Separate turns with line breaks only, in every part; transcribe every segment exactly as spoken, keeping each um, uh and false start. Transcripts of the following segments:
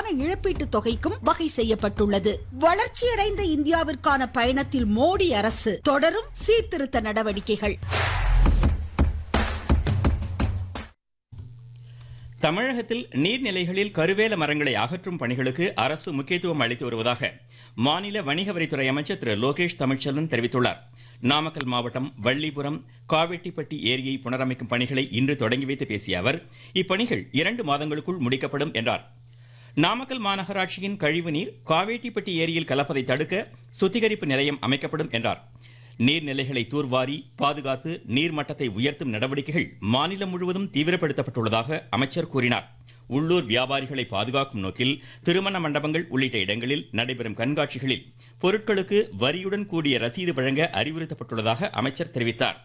முறையான இழப்பீட்டுத் தொகைக்கும் வகை செய்யப்பட்டுள்ளது. வளர்ச்சியடைந்த இந்தியாவிற்கான பயணத்தில் மோடி அரசு தொடரும் சீர்திருத்த நடவடிக்கைகள்.
தமிழகத்தில் நீர்நிலைகளில் கருவேல மரங்களை அகற்றும் பணிகளுக்கு அரசு முக்கியத்துவம் அளித்து வருவதாக மாநில வணிக வரித்துறை அமைச்சர் திரு லோகேஷ் தமிழ்ச்செல்வன் தெரிவித்துள்ளார். நாமக்கல் மாவட்டம் வள்ளிபுரம் காவெட்டிப்பட்டி ஏரியை புனரமைக்கும் பணிகளை இன்று தொடங்கி வைத்து பேசிய அவர், இப்பணிகள் இரண்டு மாதங்களுக்குள் முடிக்கப்படும் என்றார். நாமக்கல் மாநகராட்சியின் கழிவுநீர் காவேட்டிப்பட்டி ஏரியில் கலப்பதை தடுக்க சுத்திகரிப்பு நிலையம் அமைக்கப்படும் என்றார். நீர்நிலைகளை தூர்வாரி பாதுகாத்து நீர்மட்டத்தை உயர்த்தும் நடவடிக்கைகள் மாநிலம் முழுவதும் தீவிரப்படுத்தப்பட்டுள்ளதாக அமைச்சர் கூறினார். உள்ளூர் வியாபாரிகளை பாதுகாக்கும் நோக்கில் திருமண மண்டபங்கள் உள்ளிட்ட இடங்களில் நடைபெறும் கண்காட்சிகளில் பொருட்களுக்கு வரியுடன் கூடிய ரசீது வழங்க அறிவுறுத்தப்பட்டுள்ளதாக அமைச்சர் தெரிவித்தார்.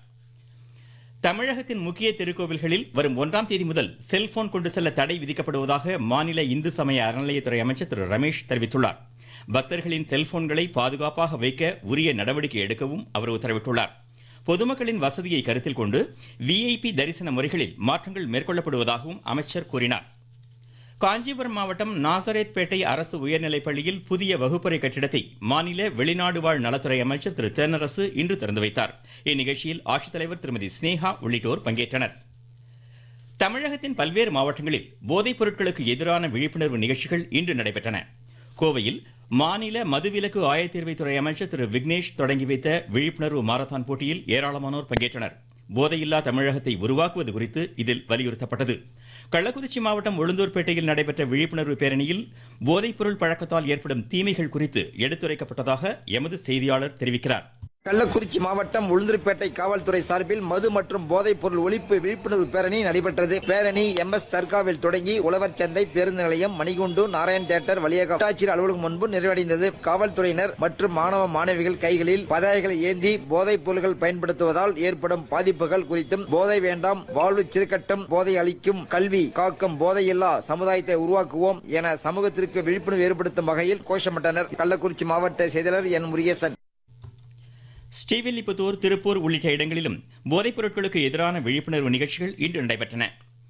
தமிழகத்தின் முக்கிய திருக்கோவில்களில் வரும் ஒன்றாம் தேதி முதல் செல்போன் கொண்டு செல்ல தடை விதிக்கப்படுவதாக மாநில இந்து சமய அறநிலையத்துறை அமைச்சர் திரு ரமேஷ் தெரிவித்துள்ளார். பக்தர்களின் செல்போன்களை பாதுகாப்பாக வைக்க உரிய நடவடிக்கை எடுக்கவும் அவர் உத்தரவிட்டுள்ளார். பொதுமக்களின் வசதியை கருத்தில் கொண்டு விஐபி தரிசன முறைகளில் மாற்றங்கள் மேற்கொள்ளப்படுவதாகவும் அமைச்சர் கூறினார். காஞ்சிபுரம் மாவட்டம் நாசரேத்பேட்டை அரசு உயர்நிலைப் பள்ளியில் புதிய வகுப்பறை கட்டிடத்தை மாநில வெளிநாடு வாழ் நலத்துறை அமைச்சர் திரு தென்னரசு இன்று திறந்து வைத்தார். இந்நிகழ்ச்சியில் ஆட்சித்தலைவர் திருமதி ஸ்னேகா உள்ளிட்டோர் பங்கேற்றனர். தமிழகத்தின் பல்வேறு மாவட்டங்களில் போதைப் பொருட்களுக்கு எதிரான விழிப்புணர்வு நிகழ்ச்சிகள் இன்று நடைபெற்றன. கோவையில் மாநில மதுவிலக்கு ஆயத்தீர்வைத்துறை அமைச்சர் திரு விக்னேஷ் தொடங்கி வைத்த விழிப்புணர்வு மாரத்தான் போட்டியில் ஏராளமானோர் பங்கேற்றனர். போதையில்லா தமிழகத்தை உருவாக்குவது குறித்து இதில் வலியுறுத்தப்பட்டது. கள்ளக்குறிச்சி மாவட்டம் உளுந்தூர்பேட்டையில் நடைபெற்ற விழிப்புணர்வு பேரணியில் போதைப் பொருள் பழக்கத்தால் ஏற்படும் தீமைகள் குறித்து எடுத்துரைக்கப்பட்டதாக எமது செய்தியாளர் தெரிவிக்கிறார்.
கள்ளக்குறிச்சி மாவட்டம் உளுந்தூர்பேட்டை காவல்துறை சார்பில் மது மற்றும் போதைப் பொருள் ஒழிப்பு விழிப்புணர்வு பேரணி நடைபெற்றது. பேரணி எம் எஸ் தர்காவில் தொடங்கி உழவர் சந்தை, பேருந்து நிலையம், மணிகுண்டு, நாராயண் தியேட்டர் வழியாக வட்டாட்சியர் அலுவலகம் முன்பு நிறைவடைந்தது. காவல்துறையினர் மற்றும் மாணவ மாணவிகள் கைகளில் பதாகைகளை ஏந்தி போதைப் பொருள்கள் பயன்படுத்துவதால் ஏற்படும் பாதிப்புகள் குறித்தும், போதை வேண்டாம், வாழ்வு சிறுகட்டம், போதை அளிக்கும் கல்வி காக்கும், போதையில்லா சமுதாயத்தை உருவாக்குவோம் என சமூகத்திற்கு விழிப்புணர்வு ஏற்படுத்தும் வகையில் கோஷமிட்டனர். கள்ளக்குறிச்சி மாவட்ட செயலாளர் என் முருகேசன்.
ஸ்ரீவில்லிபுத்தூர், திருப்பூர் உள்ளிட்ட இடங்களிலும் போதைப் பொருட்களுக்கு எதிரான விழிப்புணர்வு நிகழ்ச்சிகள் இன்று நடைபெற்றன.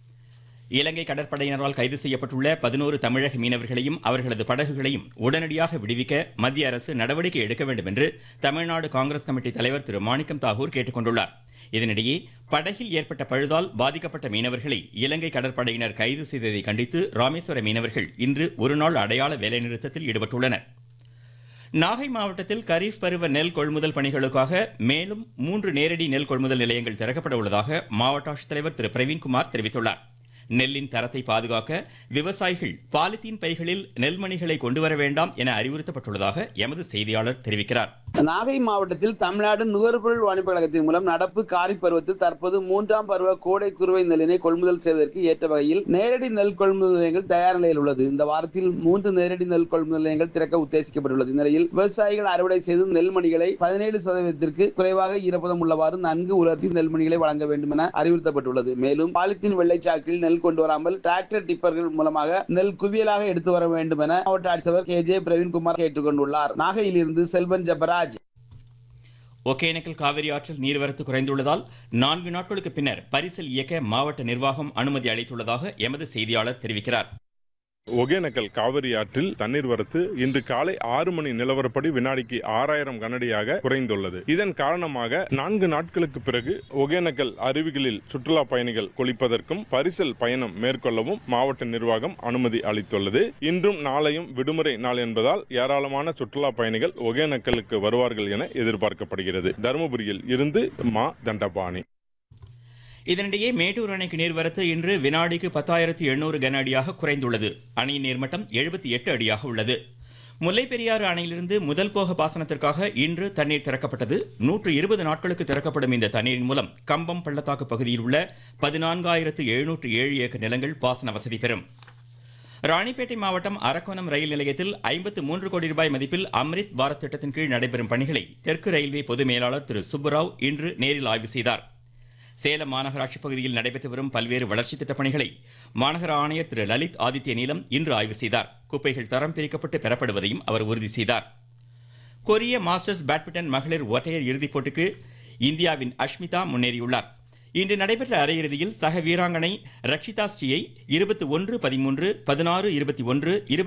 இலங்கை கடற்படையினரால் கைது செய்யப்பட்டுள்ள பதினோரு தமிழக மீனவர்களையும் அவர்களது படகுகளையும் உடனடியாக விடுவிக்க மத்திய அரசு நடவடிக்கை எடுக்க வேண்டும் என்று தமிழ்நாடு காங்கிரஸ் கமிட்டி தலைவர் திரு மாணிக்கம் தாகூர் கேட்டுக் கொண்டுள்ளார். இதனிடையே படகில் ஏற்பட்ட பழுதால் பாதிக்கப்பட்ட மீனவர்களை இலங்கை கடற்படையினர் கைது செய்ததை கண்டித்து ராமேஸ்வர மீனவர்கள் இன்று ஒருநாள் அடையாள வேலைநிறுத்தத்தில் ஈடுபட்டுள்ளனர். நாகை மாவட்டத்தில் கரீஃப் பருவ நெல் கொள்முதல் பணிகளுக்காக மேலும் மூன்று நேரடி நெல் கொள்முதல் நிலையங்கள் திறக்கப்பட உள்ளதாக மாவட்ட ஆட்சித்தலைவர் திரு பிரவீன்குமார் தெரிவித்துள்ளார். நெல்லின் தரத்தை பாதுகாக்க விவசாயிகள் பாலித்தீன் பைகளில் நெல்மணிகளை கொண்டுவர வேண்டாம் என அறிவுறுத்தப்பட்டுள்ளதாக எமது செய்தியாளர் தெரிவிக்கிறார்.
நாகை மாவட்டத்தில் தமிழ்நாடு நுகர்பொருள் வாணிப கழகத்தின் மூலம் நடப்பு காரிஃப் பருவத்தில் தற்போது மூன்றாம் பருவ கோடை குறுவை நெல்லினை கொள்முதல் செய்வதற்கு ஏற்ற வகையில் நேரடி நெல் கொள்முதல் நிலையங்கள் தயார் நிலையில் உள்ளது. இந்த வாரத்தில் மூன்று நேரடி நெல் கொள்முதல் நிலையங்கள் திறக்க உத்தேசிக்கப்பட்டுள்ளது. இந்நிலையில் விவசாயிகள் அறுவடை செய்து நெல்மணிகளை பதினேழு சதவீதத்திற்கு குறைவாக ஈரப்பதம் உள்ளவாறு நன்கு உலர்த்தி நெல்மணிகளை வழங்க வேண்டும் என அறிவுறுத்தப்பட்டுள்ளது. மேலும் பாலித்தீன் வெள்ளைச்சாக்கில் நெல் கொண்டு வராமல் டிராக்டர் டிப்பர்கள் மூலமாக நெல் குவியலாக எடுத்து வர வேண்டும் என மாவட்ட ஆட்சியர் கே ஜே பிரவீன்குமார் கேட்டுக் கொண்டுள்ளார். நாகையிலிருந்து செல்வன் ஜபராஜ்.
ஒகேனக்கல் காவிரி ஆற்றில் நீர்வரத்து குறைந்துள்ளதால் நான்கு நாட்களுக்கு பின்னர் பரிசல் இயக்க மாவட்ட நிர்வாகம் அனுமதி அளித்துள்ளதாக எமது செய்தியாளர் தெரிவிக்கிறார்.
ஒகேனக்கல் காவிரி ஆற்றில் தண்ணீர் வரத்து இன்று காலை ஆறு மணி நிலவரப்படி வினாடிக்கு ஆறாயிரம் கனஅடியாக குறைந்துள்ளது. இதன் காரணமாக நான்கு நாட்களுக்கு பிறகு ஒகேனக்கல் அருவிகளில் சுற்றுலா பயணிகள் குளிப்பதற்கும் பரிசல் பயணம் மேற்கொள்ளவும் மாவட்ட நிர்வாகம் அனுமதி அளித்துள்ளது. இன்றும் நாளையும் விடுமுறை நாள் என்பதால் ஏராளமான சுற்றுலா பயணிகள் ஒகேனக்கலுக்கு வருவார்கள் என எதிர்பார்க்கப்படுகிறது. தருமபுரியில் இருந்து மா தண்டபாணி.
இதனிடையே மேட்டூர் அணைக்கு நீர்வரத்து இன்று வினாடிக்கு பத்தாயிரத்து எண்ணூறு கன அடியாக குறைந்துள்ளது. அணையின் நீர்மட்டம் எழுபத்தி எட்டு அடியாக உள்ளது. முல்லைப்பெரியாறு அணையிலிருந்து முதல் போக பாசனத்திற்காக இன்று தண்ணீர் திறக்கப்பட்டது. நூற்று இருபது நாட்களுக்கு திறக்கப்படும் இந்த தண்ணீரின் மூலம் கம்பம் பள்ளத்தாக்கு பகுதியில் உள்ள பதினான்காயிரத்து எழுநூற்று ஏழு ஏக்கர் நிலங்கள் பாசன வசதி பெறும். ராணிப்பேட்டை மாவட்டம் அரக்கோணம் ரயில் நிலையத்தில் ஐம்பத்து மூன்று கோடி ரூபாய் மதிப்பில் அம்ரித் பாரத் திட்டத்தின் கீழ் நடைபெறும் பணிகளை தெற்கு ரயில்வே பொது மேலாளர் திரு சுப்புராவ் இன்று நேரில் ஆய்வு செய்தார். சேலம் மாநகராட்சி பகுதியில் நடைபெற்று வரும் பல்வேறு வளர்ச்சி திட்டப் பணிகளை மாநகர ஆணையர் திரு லலித் ஆதித்ய நீலம் இன்று ஆய்வு செய்தார். குப்பைகள் தரம் பிரிக்கப்பட்டு பெறப்படுவதையும் அவர் உறுதி செய்தார். கொரிய மாஸ்டர்ஸ் பேட்மிண்டன் மகளிர் ஒற்றையர் இறுதிப் போட்டிக்கு இந்தியாவின் அஷ்மிதா முன்னேறியுள்ளார். இன்று நடைபெற்ற அரையிறுதியில் சக வீராங்கனை ரக்ஷிதா ஸ்ரீயை இருபத்தி ஒன்று பதிமூன்று, பதினாறு இருபத்தி ஒன்று,